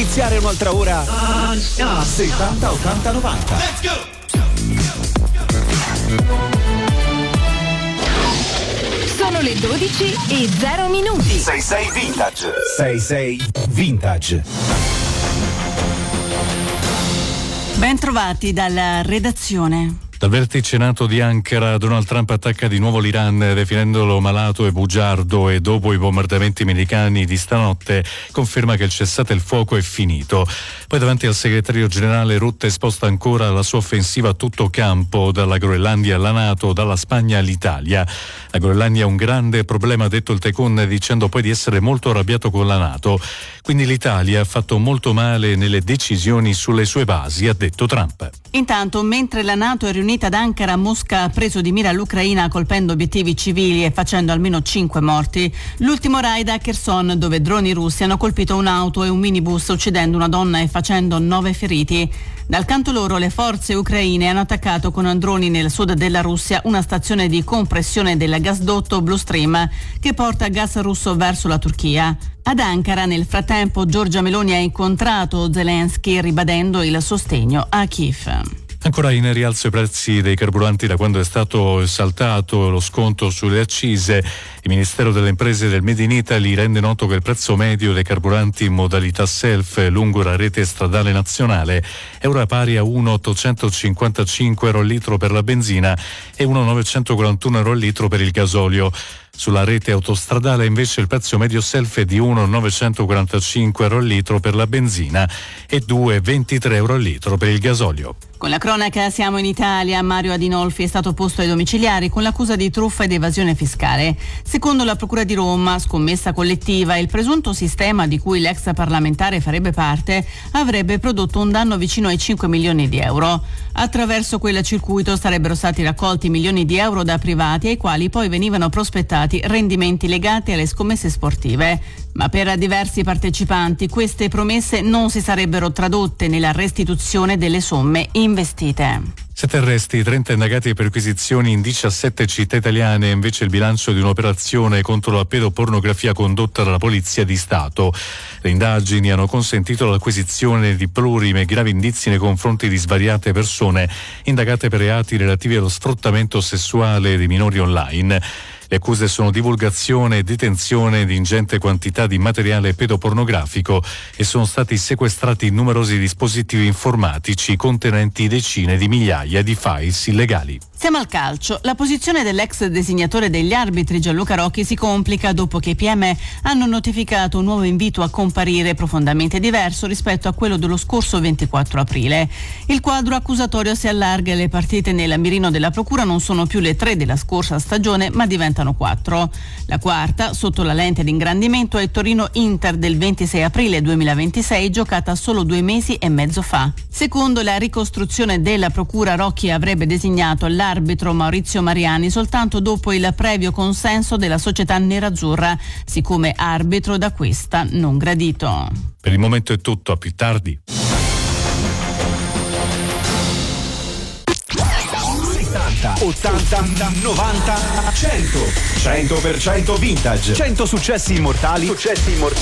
iniziare un'altra ora. 70 80 90. Let's go! Sono le 12:00. 66 Vintage. 66 Vintage. Ben trovati dalla redazione. Dal vertice NATO di Ankara, Donald Trump attacca di nuovo l'Iran definendolo malato e bugiardo e dopo i bombardamenti americani di stanotte conferma che il cessate il fuoco è finito. Poi davanti al segretario generale Rutte sposta ancora la sua offensiva a tutto campo, dalla Groenlandia alla NATO, dalla Spagna all'Italia. La Groenlandia è un grande problema, ha detto il Tecon, dicendo poi di essere molto arrabbiato con la NATO. Quindi l'Italia ha fatto molto male nelle decisioni sulle sue basi, ha detto Trump. Intanto, mentre la NATO è riunita ad Ankara, Mosca ha preso di mira l'Ucraina colpendo obiettivi civili e facendo almeno 5 morti. L'ultimo raid a Kherson, dove droni russi hanno colpito un'auto e un minibus, uccidendo una donna e facendo 9 feriti. Dal canto loro, le forze ucraine hanno attaccato con droni nel sud della Russia una stazione di compressione del gasdotto Blue Stream che porta gas russo verso la Turchia. Ad Ankara, nel frattempo, Giorgia Meloni ha incontrato Zelensky ribadendo il sostegno a Kiev. Ancora in rialzo i prezzi dei carburanti da quando è stato saltato lo sconto sulle accise. Il Ministero delle Imprese del Made in Italy rende noto che il prezzo medio dei carburanti in modalità self lungo la rete stradale nazionale è ora pari a 1,855 euro al litro per la benzina e 1,941 euro al litro per il gasolio. Sulla rete autostradale invece il prezzo medio self è di 1,945 euro al litro per la benzina e 2,23 euro al litro per il gasolio. Con la cronaca siamo in Italia. Mario Adinolfi è stato posto ai domiciliari con l'accusa di truffa ed evasione fiscale. Secondo la Procura di Roma, scommessa collettiva, il presunto sistema di cui l'ex parlamentare farebbe parte avrebbe prodotto un danno vicino ai 5 milioni di euro. Attraverso quel circuito sarebbero stati raccolti milioni di euro da privati ai quali poi venivano prospettati rendimenti legati alle scommesse sportive. Ma per diversi partecipanti queste promesse non si sarebbero tradotte nella restituzione delle somme investite. 7 arresti, 30 indagati e perquisizioni in 17 città italiane, invece il bilancio di un'operazione contro la pedopornografia condotta dalla Polizia di Stato. Le indagini hanno consentito l'acquisizione di plurimi e gravi indizi nei confronti di svariate persone indagate per reati relativi allo sfruttamento sessuale di minori online. Le accuse sono divulgazione e detenzione di ingente quantità di materiale pedopornografico e sono stati sequestrati numerosi dispositivi informatici contenenti decine di migliaia di files illegali. Siamo al calcio. La posizione dell'ex designatore degli arbitri Gianluca Rocchi si complica dopo che i PM hanno notificato un nuovo invito a comparire profondamente diverso rispetto a quello dello scorso 24 aprile. Il quadro accusatorio si allarga e le partite nel mirino della procura non sono più le 3 della scorsa stagione ma diventano 4. La quarta, sotto la lente di ingrandimento, è Torino-Inter del 26 aprile 2026, giocata solo 2 mesi e mezzo fa. Secondo la ricostruzione della procura, Rocchi avrebbe designato l'arbitro Maurizio Mariani soltanto dopo il previo consenso della società nerazzurra, siccome arbitro da questa non gradito. Per il momento è tutto, a più tardi. 80, 90, 100. 100% vintage. 100 successi immortali